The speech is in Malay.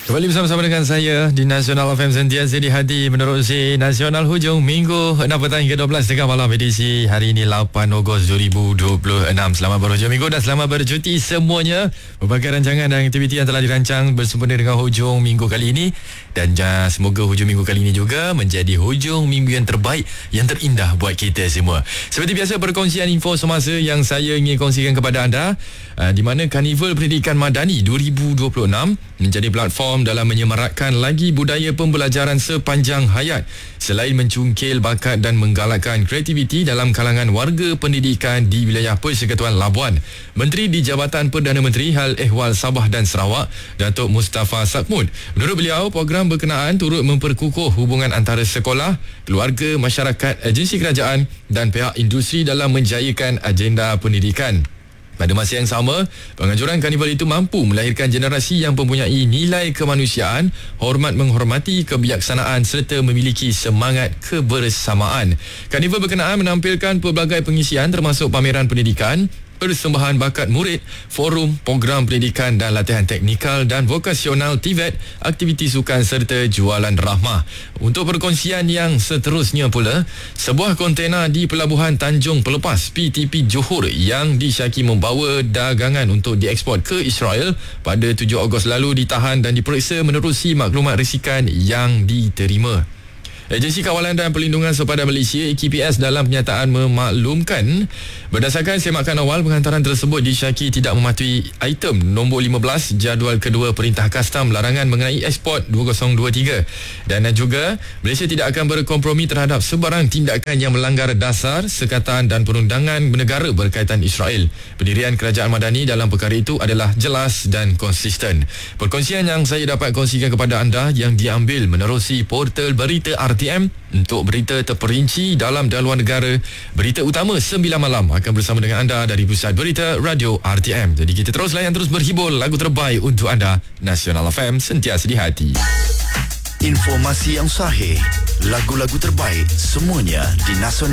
Kembali bersama-sama dengan saya di Nasional FM sentiasa di hati menerusi Nasional Hujung Minggu 6 petang hingga 12 tengah malam edisi hari ini 8 Ogos 2026. Selamat berhujung minggu dan selamat bercuti semuanya. Berbagai rancangan dan aktiviti yang telah dirancang bersempena dengan hujung minggu kali ini, dan semoga hujung minggu kali ini juga menjadi hujung minggu yang terbaik, yang terindah buat kita semua. Seperti biasa, perkongsian info semasa yang saya ingin kongsikan kepada anda, di mana Karnival Pendidikan Madani 2026 menjadi platform dalam menyemarakkan lagi budaya pembelajaran sepanjang hayat, selain mencungkil bakat dan menggalakkan kreativiti dalam kalangan warga pendidikan di wilayah Persekutuan Labuan. Menteri di Jabatan Perdana Menteri Hal Ehwal Sabah dan Sarawak, Datuk Mustafa Sakmud, menurut beliau, program berkenaan turut memperkukuh hubungan antara sekolah, keluarga, masyarakat, agensi kerajaan dan pihak industri dalam menjayakan agenda pendidikan. Pada masa yang sama, penganjuran Karnival itu mampu melahirkan generasi yang mempunyai nilai kemanusiaan, hormat menghormati, kebijaksanaan serta memiliki semangat kebersamaan. Karnival berkenaan menampilkan pelbagai pengisian termasuk pameran pendidikan, persembahan bakat murid, forum, program pendidikan dan latihan teknikal dan vokasional TVET, aktiviti sukan serta jualan rahmah. Untuk perkongsian yang seterusnya pula, sebuah kontena di Pelabuhan Tanjung Pelepas PTP Johor yang disyaki membawa dagangan untuk dieksport ke Israel pada 7 Ogos lalu ditahan dan diperiksa menerusi maklumat risikan yang diterima. Agensi Kawalan dan Perlindungan Sepadan Malaysia AKPS dalam kenyataan memaklumkan, berdasarkan semakan awal, penghantaran tersebut disyaki tidak mematuhi item nombor 15 jadual kedua Perintah Kastam Larangan mengenai ekspor 2023, dan juga Malaysia tidak akan berkompromi terhadap sebarang tindakan yang melanggar dasar, sekatan dan perundangan negara berkaitan Israel. Pendirian Kerajaan Madani dalam perkara itu adalah jelas dan konsisten. Perkongsian yang saya dapat kongsikan kepada anda yang diambil menerusi portal berita RTM. Untuk berita terperinci dalam dan luar negara, berita utama 9 malam akan bersama dengan anda dari Pusat Berita Radio RTM. Jadi kita terus layan, terus berhibur lagu terbaik untuk anda. Nasional FM sentiasa di hati. Informasi yang sahih, lagu-lagu terbaik, semuanya di Nasional